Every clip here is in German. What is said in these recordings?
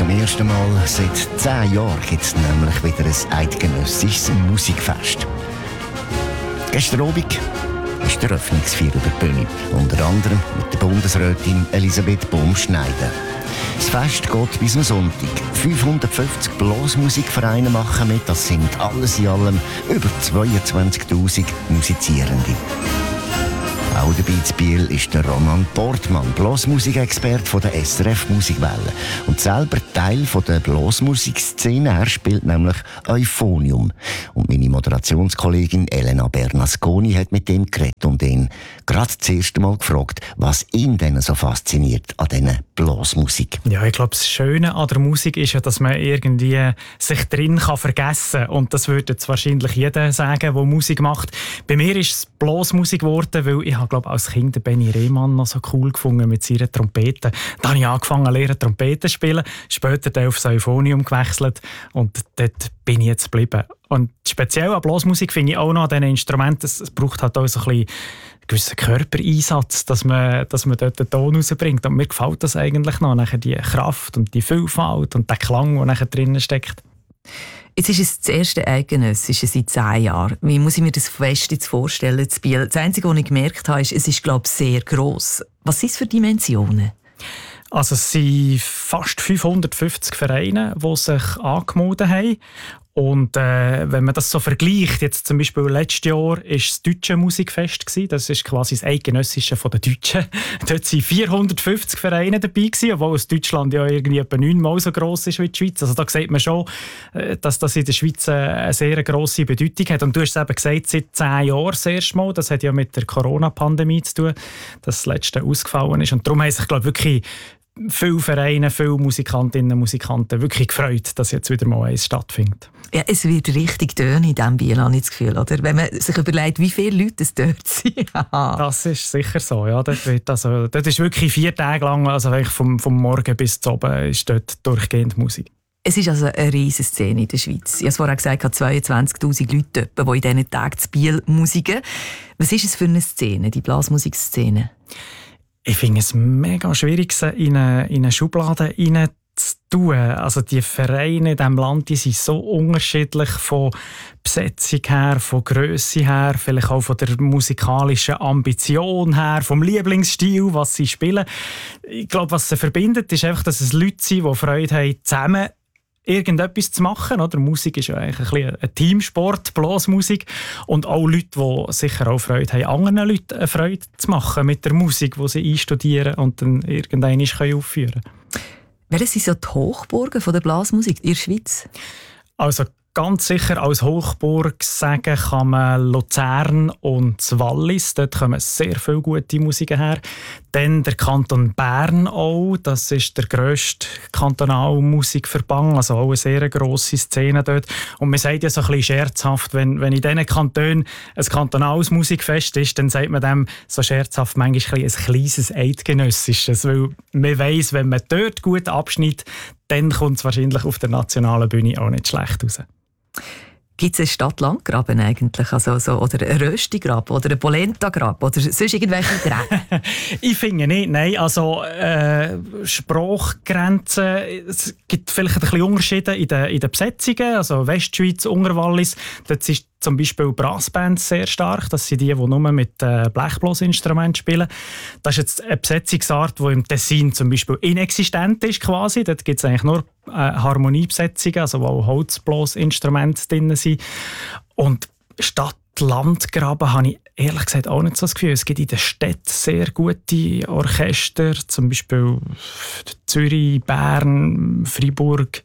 Zum ersten Mal seit 10 Jahren gibt es nämlich wieder ein eidgenössisches Musikfest. Gestern Abend ist der Eröffnungsfeier über die Bühne, unter anderem mit der Bundesrätin Elisabeth Bohm-Schneider. Das Fest geht bis am Sonntag. 550 Blasmusikvereine machen mit, das sind alles in allem über 22'000 Musizierende. Auch dabei in Biel ist der Roman Portmann, Blasmusikexperte von der SRF Musikwelle und selber Teil von der Blasmusikszene. Er spielt nämlich Euphonium. Und meine Moderationskollegin Elena Bernasconi hat mit ihm geredet und ihn gerade das erste Mal gefragt, was ihn denn so fasziniert an dieser Blasmusik. Ja, ich glaube, das Schöne an der Musik ist ja, dass man irgendwie sich drin vergessen kann. Und das würde jetzt wahrscheinlich jeder sagen, der Musik macht. Bei mir ist es Blasmusik geworden, weil ich glaube, als Kind den Benny Rehmann noch so cool gefunden mit seiner Trompete. Dann habe ich angefangen zu lernen, Trompete zu spielen, später dann aufs Euphonium gewechselt und dort bin ich jetzt geblieben. Und speziell an Blasmusik finde ich auch noch an diesen Instrumenten, es braucht halt auch so ein bisschen gewissen Körpereinsatz, dass man dort den Ton rausbringt. Und mir gefällt das eigentlich noch, nachher die Kraft und die Vielfalt und der Klang, der nachher drinnen steckt. Jetzt ist es das erste Eidgenössische seit 10 Jahren. Wie muss ich mir das Fest jetzt vorstellen, das Biel? Das Einzige, was ich gemerkt habe, ist, es ist, glaube ich, sehr gross. Was sind es für Dimensionen? Also es sind fast 550 Vereine, die sich angemeldet haben. Und wenn man das so vergleicht, jetzt zum Beispiel letztes Jahr war das Deutsche Musikfest gewesen. Das ist quasi das Eidgenössische von den Deutschen. Dort waren 450 Vereine dabei gewesen, obwohl das Deutschland ja irgendwie etwa 9-mal so gross ist wie die Schweiz. Also da sieht man schon, dass das in der Schweiz eine sehr grosse Bedeutung hat. Und du hast es eben gesagt, seit 10 Jahren das erste Mal. Das hat ja mit der Corona-Pandemie zu tun, dass das letzte ausgefallen ist. Und darum haben sich, glaube ich, wirklich viele Vereine, viele Musikantinnen und Musikanten wirklich gefreut, dass jetzt wieder mal eins stattfindet. Ja, es wird richtig tönen in diesem Biel, habe ich das Gefühl. Oder? Wenn man sich überlegt, wie viele Leute es dort sind. Das ist sicher so. Ja. Dort ist wirklich 4 Tage lang, also vom Morgen bis zum Abend, ist dort durchgehend Musik. Es ist also eine riesige Szene in der Schweiz. Ich habe es vorher gesagt, 22'000 Leute, die in diesen Tagen zu Biel musiken. Was ist es für eine Szene, die Blasmusikszene? Ich finde es mega schwierig, sie in eine Schublade reinzutun. Also die Vereine in diesem Land, die sind so unterschiedlich von Besetzung her, von Grösse her, vielleicht auch von der musikalischen Ambition her, vom Lieblingsstil, was sie spielen. Ich glaube, was sie verbindet, ist einfach, dass es Leute sind, die Freude haben, zusammen irgendetwas zu machen. Oder? Musik ist ja eigentlich ein Teamsport, Blasmusik. Und auch Leute, die sicher auch Freude haben, anderen Leuten eine Freude zu machen mit der Musik, die sie einstudieren und dann irgendwann aufführen können. Welche sind so die Hochburgen der Blasmusik in der Schweiz? Also ganz sicher als Hochburg sagen kann man Luzern und das Wallis. Dort kommen sehr viele gute Musiker her. Dann der Kanton Bern auch. Das ist der grösste Kantonalmusikverband, also auch eine sehr grosse Szene dort. Und man sagt ja so ein bisschen scherzhaft, wenn in diesen Kantonen ein kantonales Musikfest ist, dann sagt man dem so scherzhaft manchmal ein kleines Eidgenössisches. Weil man weiss, wenn man dort gut abschneidet, dann kommt es wahrscheinlich auf der nationalen Bühne auch nicht schlecht raus. Gibt es einen Stadt-Land-Graben eigentlich? Also, oder einen Röstigraben oder einen Polenta-Graben oder sonst irgendwelche Gräben? Ich finde nicht, nein. Also Sprachgrenzen, es gibt vielleicht ein bisschen Unterschiede in den Besetzungen. Also Westschweiz, Unterwallis, dort ist zum Beispiel Brassbands sehr stark. Das sind die nur mit Blechblasinstrumenten spielen. Das ist jetzt eine Besetzungsart, die im Tessin zum Beispiel inexistent ist quasi. Dort gibt es eigentlich nur Harmoniebesetzungen, also wo Holzblasinstrumente drin sind. Und Stadt-Land-Graben habe ich ehrlich gesagt auch nicht so das Gefühl. Es gibt in den Städten sehr gute Orchester, zum Beispiel Zürich, Bern, Freiburg.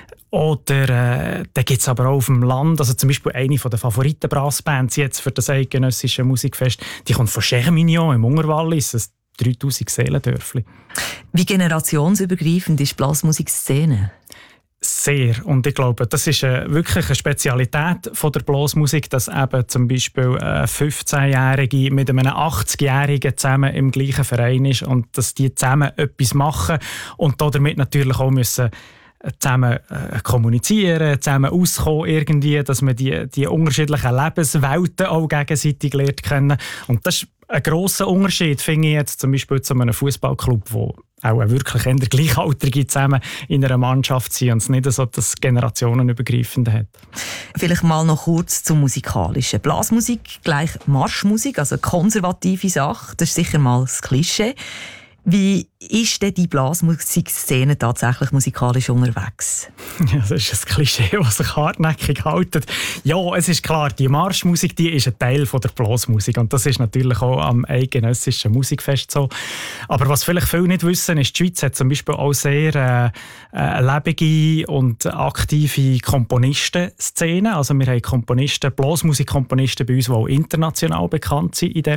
Oder da gibt es aber auch auf dem Land, also zum Beispiel eine der Favoriten-Brassbands jetzt für das eidgenössische Musikfest, die kommt von Chermignon im Unterwallis, ein 3000 Seelendörfli. Wie generationsübergreifend ist die Blasmusikszene? Sehr. Und ich glaube, das ist wirklich eine Spezialität von der Blasmusik, dass eben zum Beispiel ein 15-Jährige mit einem 80-Jährigen zusammen im gleichen Verein ist und dass die zusammen etwas machen und damit natürlich auch müssen zusammen kommunizieren, zusammen auskommen irgendwie, dass man die unterschiedlichen Lebenswelten auch gegenseitig lernt kennen. Und das ist Ein grosser Unterschied finde ich jetzt zum Beispiel zu einem Fußballclub, wo auch wirklich eher Gleichaltrige zusammen in einer Mannschaft sind und es nicht so das Generationenübergreifende hat. Vielleicht mal noch kurz zum Musikalischen. Blasmusik gleich Marschmusik, also konservative Sache, das ist sicher mal das Klischee. Wie ist denn die Blasmusikszene tatsächlich musikalisch unterwegs? Ja, das ist ein Klischee, das sich hartnäckig hält. Ja, es ist klar, die Marschmusik die ist ein Teil von der Blasmusik und das ist natürlich auch am eidgenössischen Musikfest so. Aber was vielleicht viele nicht wissen, ist, die Schweiz hat zum Beispiel auch sehr lebendige und aktive Komponistenszene. Also wir haben Blasmusikkomponisten bei uns, die auch international bekannt sind in dieser